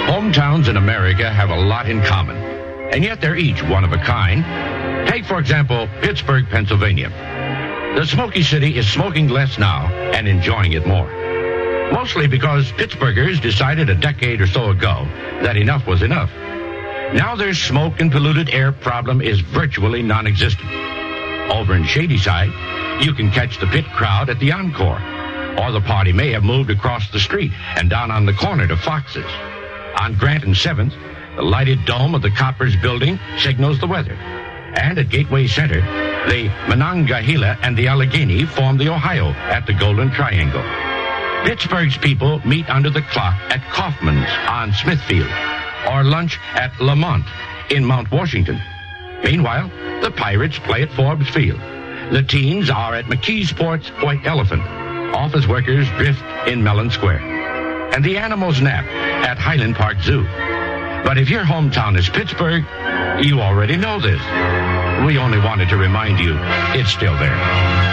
Hometowns in America have a lot in common, and yet they're each one of a kind. Take, for example, Pittsburgh, Pennsylvania. The Smoky City is smoking less now and enjoying it more. Mostly because Pittsburghers decided a decade or so ago that enough was enough. Now their smoke and polluted air problem is virtually non-existent. Over in Shadyside, you can catch the Pitt crowd at the Encore, or the party may have moved across the street and down on the corner to Fox's. On Grant and 7th, the lighted dome of the Coppers building signals the weather. And at Gateway Center, the Monongahela and the Allegheny form the Ohio at the Golden Triangle. Pittsburgh's people meet under the clock at Kaufman's on Smithfield, or lunch at Lamont in Mount Washington. Meanwhile, the Pirates play at Forbes Field. The teens are at McKeesport's White Elephant. Office workers drift in Mellon Square. And the animals nap at Highland Park Zoo. But if your hometown is Pittsburgh, you already know this. We only wanted to remind you it's still there.